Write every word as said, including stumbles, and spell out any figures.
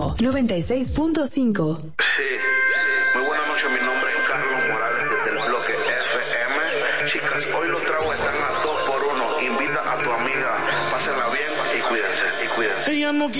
Ritmo noventa y seis punto cinco. Sí, muy buenas noches, mi nombre es Carlos Morales desde el bloque F M. Chicas, hoy los tragos están a dos por uno. Invita a tu amiga, pásenla bien y cuídense, y cuídense. Ella no